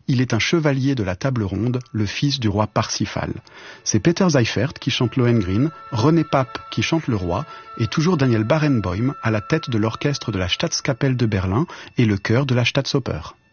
il est un chevalier de la table ronde, le fils du roi Parsifal. C'est Peter Seifert qui chante Lohengrin, René Pape qui chante le roi, et toujours Daniel Barenboim à la tête de l'orchestre de la Staatskapelle de Berlin et le chœur de la Staatsoper.